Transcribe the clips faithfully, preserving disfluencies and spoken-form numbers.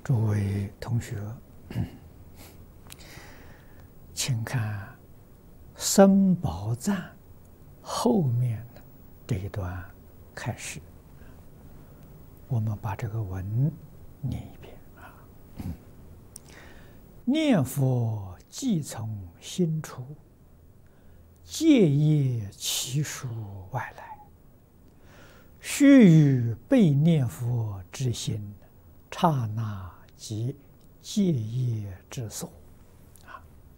诸位同学，请看僧宝赞后面的这一段开始，我们把这个文念一遍啊。念佛即从心出，戒业其属外来，须臾被念佛之心，刹那即戒业之所。啊，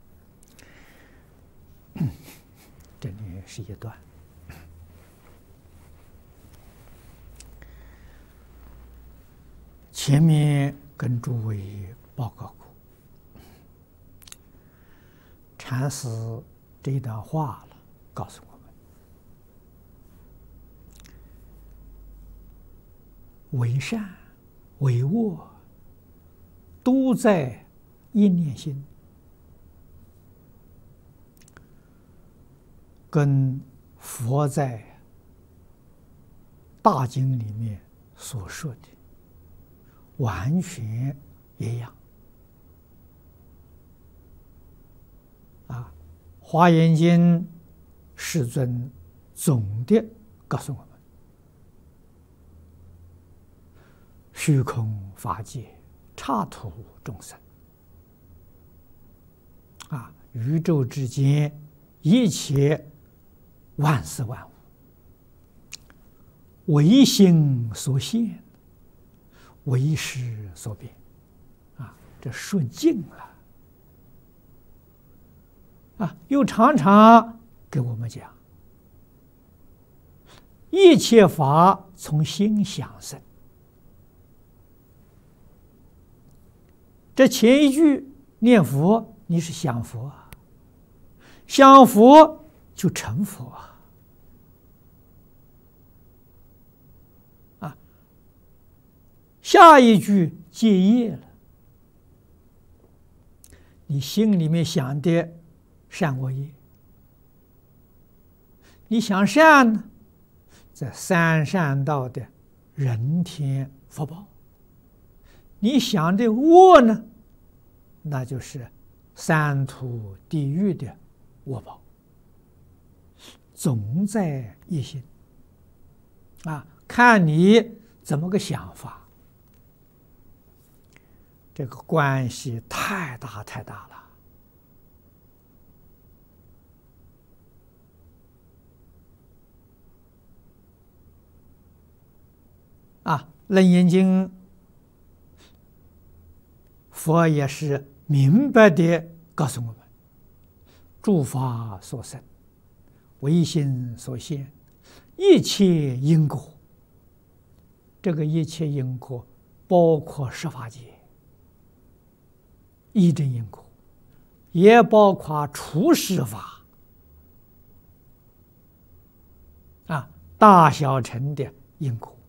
这里是一段。前面跟诸位报告过，禅师这一段话了，告诉我们：为善为恶，都在一念心。跟佛在大经里面所说的完全一样啊！华严经世尊总的告诉我们：虚空法界，刹土众生啊，宇宙之间一切万事万物，唯心所现，为识所变，啊，这说尽了，啊，又常常给我们讲，一切法从心想生。这前一句念佛，你是想佛啊，想佛就成佛啊。下一句戒业了，你心里面想的善恶业，你想善呢，在三善道的人天福报；你想的恶呢，那就是三途地狱的恶报。总在一心啊，看你怎么个想法。这个关系太大太大了啊！楞严经佛也是明白的告诉我们：诸法所生，唯心所现，一切因果。这个一切因果包括十法界一真因果，也包括出世法啊，大小乘的因果。